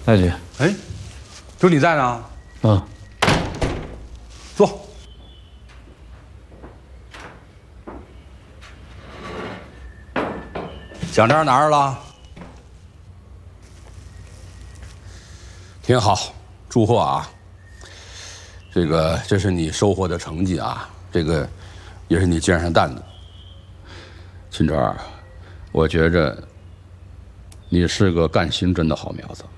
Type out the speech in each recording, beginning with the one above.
大姐， 哎，就你在呢？ 嗯， 坐。奖章拿着了？挺好，祝贺啊！这是你收获的成绩啊，这个也是你肩上担的。秦川，我觉着你是个干刑侦的好苗子。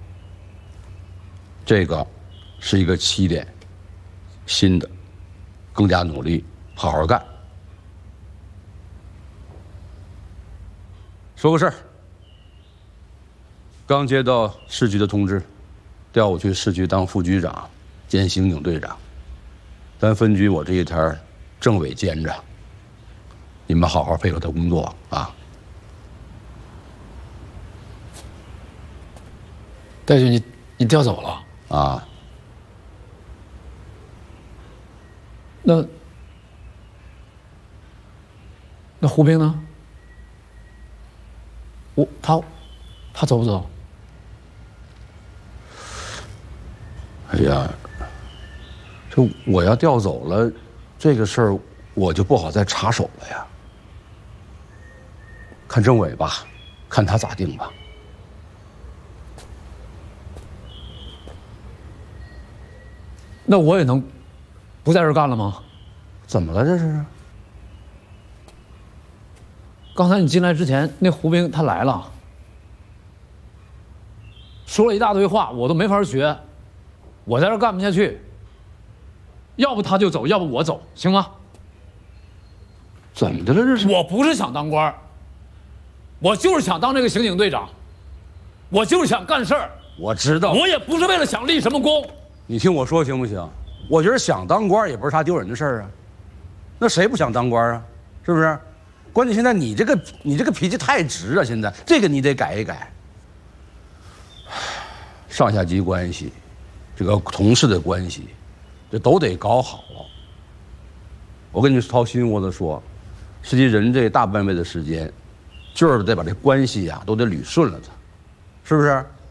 这个是一个起点，新的，更加努力，好好干。说个事儿，刚接到市局的通知，调我去市局当副局长兼刑警队长。咱分局我这一摊政委兼着，你们好好配合他工作啊。 大姐，你调走了啊？ 那胡兵呢？他走不走？ 哎呀，这我要调走了，这个事儿我就不好再插手了呀。看政委吧，看他咋定吧。 那我也能不在这儿干了吗？ 怎么了这是？ 刚才你进来之前，那胡兵他来了，说了一大堆话，我都没法学，我在这儿干不下去。要不他就走，要不我走，行吗？ 怎么的了这是？ 我不是想当官，我就是想当这个刑警队长，我就是想干事儿。 我知道， 我也不是为了想立什么功。 你听我说行不行？我觉得想当官也不是啥丢人的事儿啊，那谁不想当官啊？是不是？关键现在你这个脾气太直啊！现在这个你得改一改。上下级关系，这个同事的关系，这都得搞好。我跟你掏心窝子说，实际人这大半辈子时间，就是得把这关系呀都得捋顺了它，是不是？